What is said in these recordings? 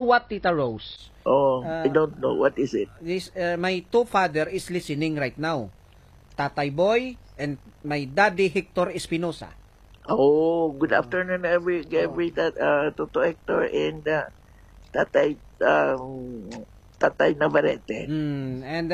what, Tita Rose? Oh, I don't know. What is it? This my two father is listening right now. Tatay Boy and my daddy Hector Espinosa. Oh, good afternoon every Toto Hector and Tatay Tatay Navarrete. And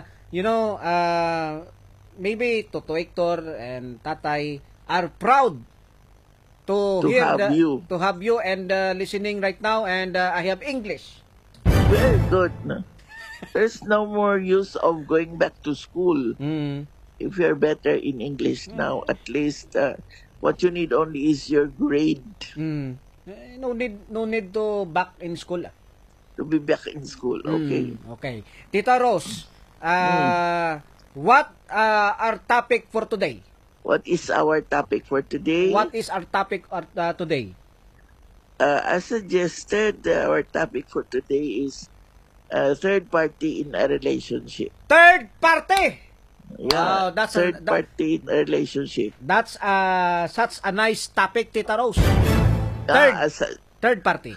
maybe Toto Hector and Tatay are proud to have you and listening right now, and I have English. Very good. No? There's no more use of going back to school. If you're better in English now, at least what you need only is your grade. No need to back in school. To be back in school. Okay. Okay. Tita Rose, what our topic for today? What is our topic for today? What is our topic today? As suggested, our topic for today is third party in a relationship. Third party! Yeah, that's third party in a relationship. That's such a nice topic, Tita Rose. Third party.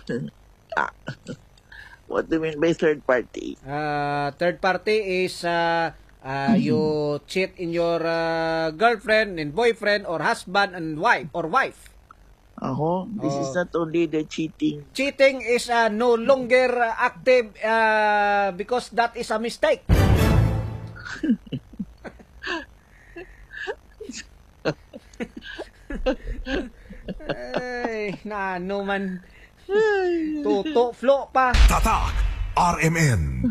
What do you mean by third party? Third party is you cheat in your girlfriend and boyfriend or husband and wife or wife. This is not only the cheating. Cheating is no longer active because that is a mistake. Ay, no man. Tuto, flow pa. Tatak RMN.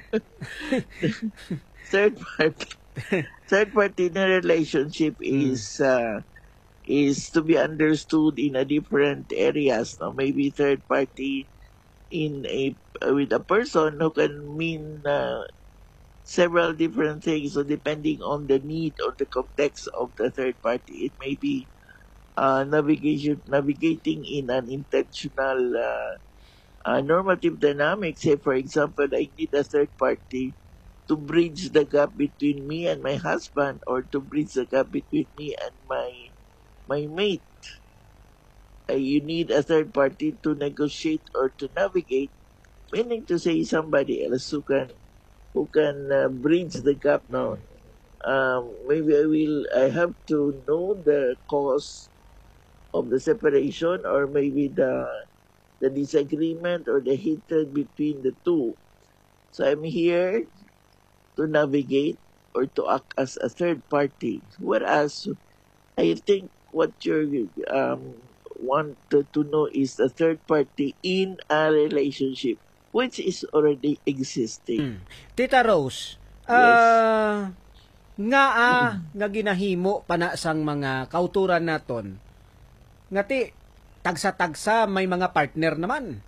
Third party in a relationship is to be understood in a different areas. No? Maybe third party with a person who can mean several different things. So depending on the need or the context of the third party, it may be navigating in an intentional normative dynamic. Say, for example, I need a third party to bridge the gap between me and my husband, or to bridge the gap between me and my mate. You need a third party to negotiate or to navigate, meaning to say somebody else who can bridge the gap now. Maybe I have to know the cause of the separation, or maybe the disagreement or the hatred between the two. So I'm here to navigate or to act as a third party. Whereas I think what you want to know is the third party in a relationship which is already existing. Tita Rose, Yes. nga ginahimo pana sang mga kauturan naton. Ngati tagsa-tagsa may mga partner naman.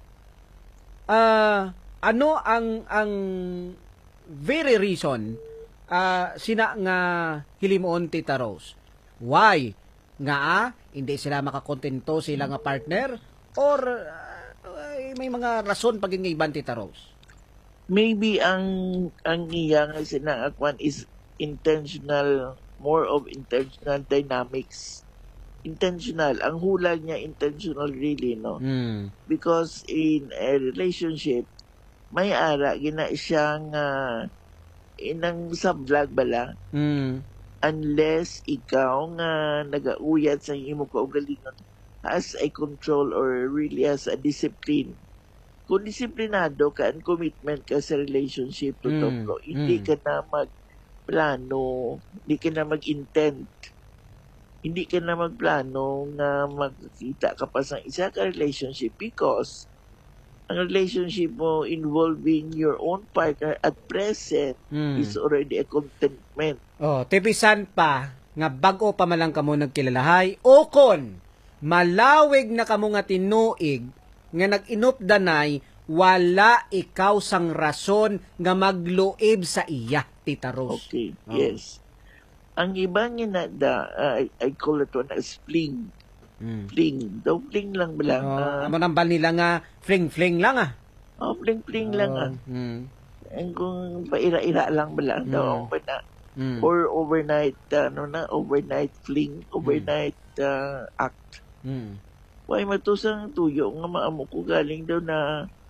Ano ang very reason sina nga hilimoon, Tita Rose? Why? Nga hindi sila makakontento sila nga partner, or may mga rason pag iban, Tita Rose? Maybe ang iya nga sinangakwan is intentional, more of intentional dynamics. Intentional. Ang hula niya intentional really, no? Because in a relationship, may ara gina siyang inang sablag bala. Unless ikaw nga nagauyat sa imo kaugalingon as a control or really as a discipline. Kung disiplinado ka and commitment ka sa relationship to hindi ka na magplano, hindi ka na mag-intent, hindi ka na magplano na magkita ka pa sa isa ka relationship, because ang relationship mo involving your own partner at present is already a contentment. Tipisan pa nga bago pa man lang kamo nagkilalahay, o kon malawig na kamo nga tinuig nga nag-inupdanay, wala ikaw sang rason nga magluib sa iya, Tita Rose. Okay, yes. Ang ibang I call it one as fling. Fling. Daw fling lang ba lang? Amo nambal nila nga fling-fling lang fling-fling lang And kung paira-ira lang ba lang daw ba na? Or overnight, overnight fling, overnight act. Why matusang tuyo nga maamo ko galing daw na